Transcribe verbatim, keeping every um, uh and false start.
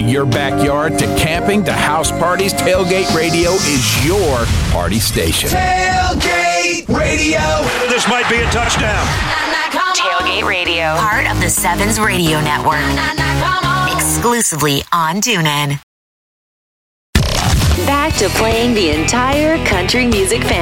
your backyard to camping to house parties, Tailgate Radio is your party station. Tailgate Radio. This might be a touchdown. Tailgate Radio, part of the Sevens Radio Network. Exclusively on TuneIn. Back to playing the entire country music family.